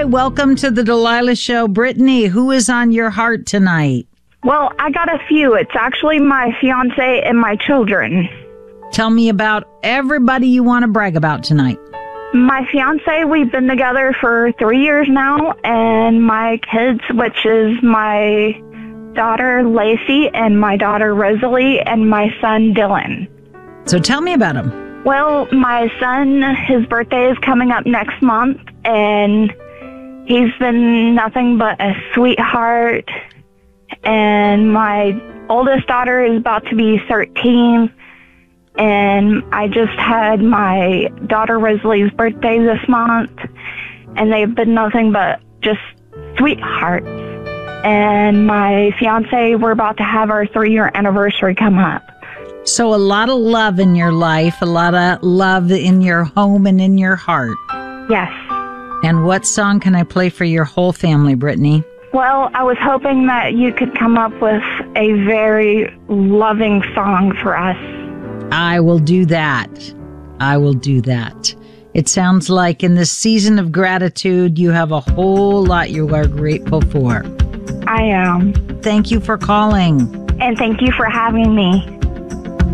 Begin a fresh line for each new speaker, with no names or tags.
Welcome to the Delilah Show. Brittany, who is on your heart tonight?
Well, I got a few. It's actually my fiance and my children.
Tell me about everybody you want to brag about tonight.
My fiance, we've been together for 3 years now, and my kids, which is my daughter Lacey and my daughter Rosalie and my son Dylan.
So tell me about them.
Well, my son, his birthday is coming up next month, and he's been nothing but a sweetheart. And my oldest daughter is about to be 13. And I just had my daughter Rosalie's birthday this month, and they've been nothing but just sweethearts. And my fiance, we're about to have our 3-year anniversary come up.
So a lot of love in your life, a lot of love in your home and in your heart.
Yes.
And what song can I play for your whole family, Brittany?
Well, I was hoping that you could come up with a very loving song for us.
I will do that. I will do that. It sounds like in this season of gratitude, you have a whole lot you are grateful for.
I am.
Thank you for calling.
And thank you for having me.